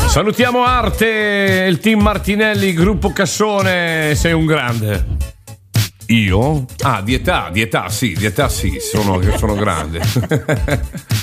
Salutiamo Arte, il team Martinelli, gruppo Cassone, sei un grande. Io? Ah, di età sì, sono grande.